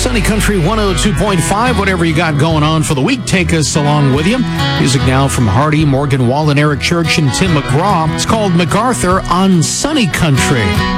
Sunny Country 102.5. Whatever you got going on for the week, take us along with you. Music now from Hardy, Morgan Wallen, Eric Church, and Tim McGraw. It's called MacArthur on Sunny Country.